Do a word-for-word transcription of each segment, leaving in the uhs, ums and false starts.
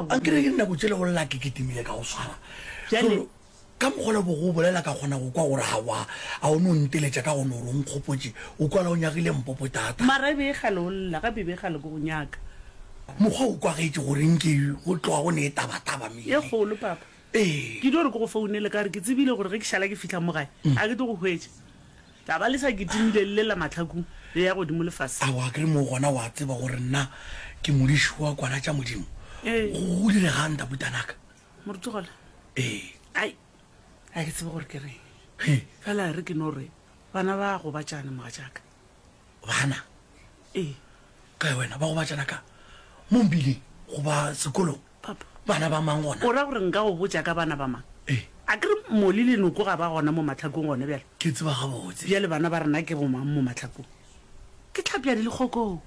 a kere ke nna go tsela go lla ke ketimile ka go swara ka mogole bo go bolela ka gona go kwa gore ha wa a o no nteletša ka gone gore o nkgopotse o kwala o nyagile mpopo tata mara be gale o lla ka bebe gale go nyaka mokgwa o kwagetse goreng ke go tloga go ne taba-taba mme ye kgolo papa ee ke dire go go founele ka re ke tsebile gore ge ke šala ke fitlha mo gae a ke tlo go hwetse taba le sa ke timile le la matlhakong le ya godimo lefase a wa ke re mo gona wa tseba gore nna ke modiši wa kwana tša modimo go dire ganta butanaka morutogola ee ai a ke tsebe gore ke reng fela re ke no re bana ba go batšane moga jaaka bana ee ka wena ba go batšana ka mo mbileng goba sekolong papa bana ba mang gona o ra gore nka go botsa ka bana ba mang ee a ke re moli le noko ga ba gona mo matlhakong gone bjale ke tseba gabotse bjale bana ba rena ke bomang mo matlhakong ke tlhapja di le kgokong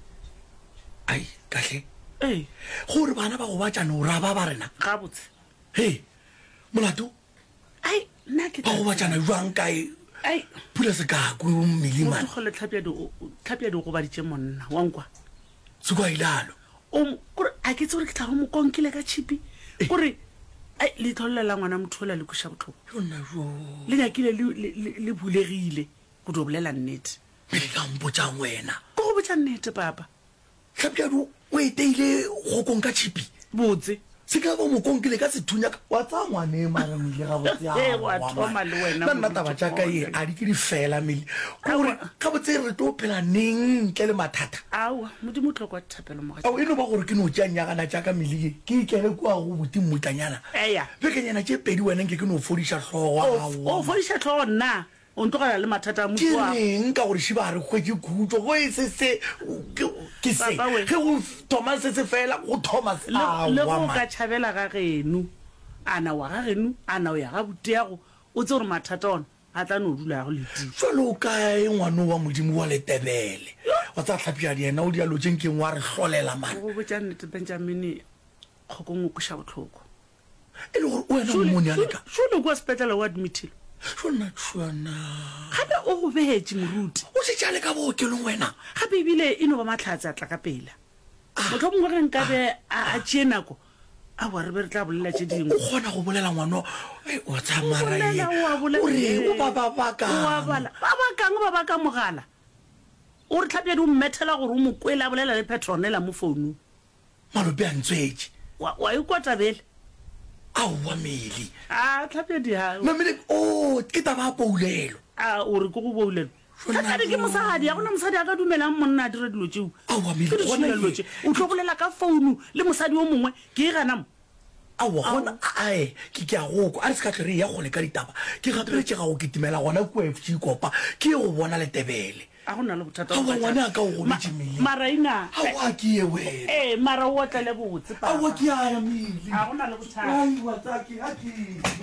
ai kahle ee gore bana ba go batšane o ra ba ba rena gabotse he molato ai nna ke ba go batšana jwang kae ai pula se ka ko mmelimane gole tlhapja di go baditše monna wa nkwa se kwa ilalo o kore a ke tse gore ke tla go mo konkile ka chipi kore ai le tlholela ngwana mothola le kuša botlhoko yona jo le nyakile le bulegile go tlo bolela nnete mme ka mpotšang wena ko go botša nnete papa tlhapjado o eteile go konka chipi botse se ka ba mo konkile ka sethunya wa tsa ngwane mara mele ga botse Eh, wa thoma le wena, nna nna taba tša ka ye a di ke di fela mele gore ka botse re tlo phela neng ntle le mathata aowa modimo tlhoko wa thapelo moga ao e no ba gore ke no tšanyagana tša ka mele ye ke ikele kua go boti mmutanyana eya bekenyana tše pedi wena nke ke no fodiša tlhogo o fodiša tlhogo nna o ntlogela le mathata a ke motho wa reng ka gore šiba re kgwetse khutso go e se se ke se Papa we. ge go thoma se se fela go thoma se le go ka tšhabela ga geno ana wa ga geno ana o ya ga boteago o tse gore mathata ona a tla no dula ya go letile jalo o kae ngwane wa modimo wa letebele wa tsa tlhapja di ena o di alotseng keng wa re hlolela mane go botša nnete benjamin kgokong o koša botlhoko e le gore wena o mmone a leka šone kua sepetlela o admitile sona tšhwana gape o go beetse moruti o se tšale ka bookelong wena gape ebile e no ba matlhatse a tla ka pela motlho mongwe ge nkabe a tšee nako a wa re be re tla bolela tše o dingwe kgona go bolela ngwana o bolela, o a bolela. tsamaraye o ba Wa babakang bala ba bakang ba ba ka mogala o re tlhapja di o mmethela gore o mo kwele a bolela le petronela mo founung malope a ntswetse wa wa ikwa tabele aowa mele a tlhapja di ha mamele o ke taba a poulelo a o re ke go boulelo Jonna tlhapja ke mosadi ya gona mosadi a ka dumelang monna a dire dilo tšeo Aowa, Mele, Ke di gona tšhela dilo ye. tše. O tlo bolela ka founu le mosadi o mongwe ke e ganamo aowa gona ae ke ke a goko a re se ka tlhore ya gole ka ditaba ke gapeletše ga go ketimela gona ko f g kopa ke ye go bona letebele a go na le bothata aowa bo ngwane a batšha. ka o Ma- goletše mele maraina aowa ke ye wena eh mara o otlele botse aowa papa ke aya mele a go na le bothata aiwa tsake a ke